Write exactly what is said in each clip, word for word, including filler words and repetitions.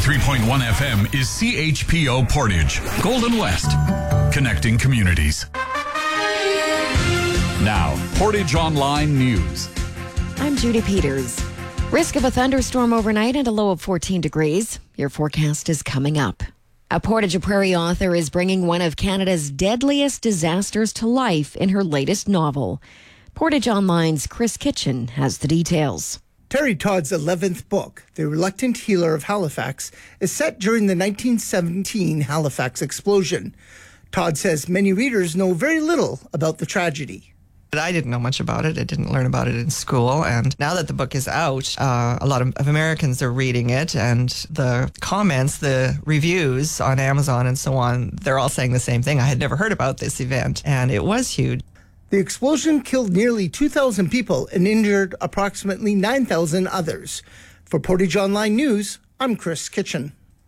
ninety-three point one F M is C H P O Portage, Golden West, connecting communities. Now, Portage Online News. I'm Judy Peters. Risk of a thunderstorm overnight and a low of fourteen degrees. Your forecast is coming up. A Portage Prairie author is bringing one of Canada's deadliest disasters to life in her latest novel. Portage Online's Chris Kitchen has the details. Terry Todd's eleventh book, The Reluctant Healer of Halifax, is set during the nineteen seventeen Halifax explosion. Todd says many readers know very little about the tragedy. I didn't know much about it. I didn't learn about it in school. And now that the book is out, uh, a lot of, of Americans are reading it. And the comments, the reviews on Amazon and so on, they're all saying the same thing. I had never heard about this event, and it was huge. The explosion killed nearly two thousand people and injured approximately nine thousand others. For Portage Online News, I'm Chris Kitchen.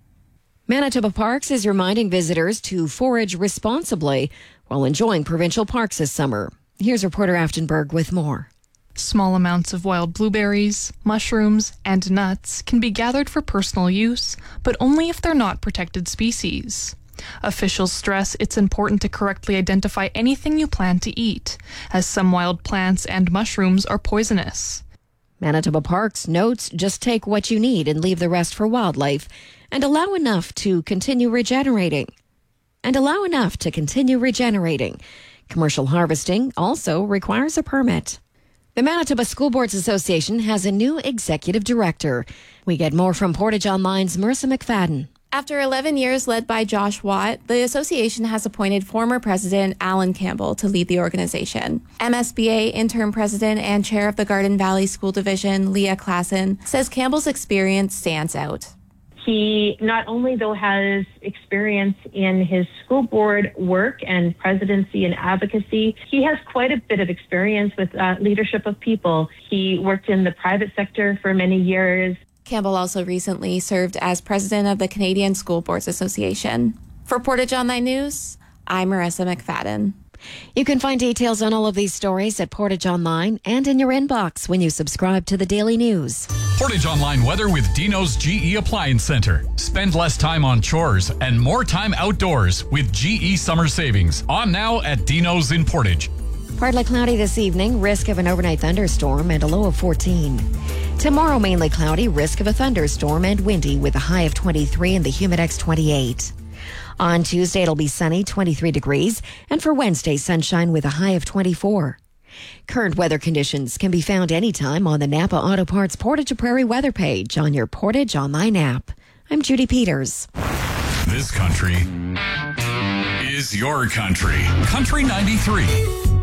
Manitoba Parks is reminding visitors to forage responsibly while enjoying provincial parks this summer. Here's reporter Aftenberg with more. Small amounts of wild blueberries, mushrooms, and nuts can be gathered for personal use, but only if they're not protected species. Officials stress it's important to correctly identify anything you plan to eat, as some wild plants and mushrooms are poisonous. Manitoba Parks notes just take what you need and leave the rest for wildlife, and allow enough to continue regenerating. And allow enough to continue regenerating. Commercial harvesting also requires a permit. The Manitoba School Boards Association has a new executive director. We get more from Portage Online's Marissa McFadden. After eleven years led by Josh Watt, the association has appointed former president Alan Campbell to lead the organization. M S B A interim president and chair of the Garden Valley School Division, Leah Klassen, says Campbell's experience stands out. He not only, though, has experience in his school board work and presidency and advocacy, he has quite a bit of experience with uh, leadership of people. He worked in the private sector for many years. Campbell also recently served as president of the Canadian School Boards Association. For Portage Online News, I'm Marissa McFadden. You can find details on all of these stories at Portage Online and in your inbox when you subscribe to the Daily News. Portage Online weather with Dino's G E Appliance Center. Spend less time on chores and more time outdoors with G E Summer Savings. On now at Dino's in Portage. Partly cloudy this evening, risk of an overnight thunderstorm and a low of fourteen. Tomorrow, mainly cloudy, risk of a thunderstorm and windy with a high of twenty-three and the Humidex twenty-eight. On Tuesday, it'll be sunny, twenty-three degrees, and for Wednesday, sunshine with a high of twenty-four. Current weather conditions can be found anytime on the Napa Auto Parts Portage Prairie weather page on your Portage Online app. I'm Judy Peters. This country is your country. Country ninety-three.